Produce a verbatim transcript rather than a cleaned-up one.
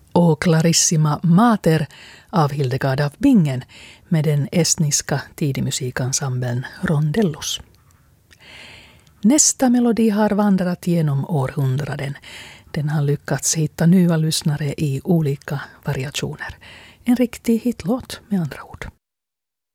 och Clarissima Mater av Hildegard af Bingen med den estniska tidigmusikensemblen Rondellos. Nästa melodi har vandrat genom århundraden. Den har lyckats hitta nya lyssnare i olika variationer. En riktig hitlåt med andra ord.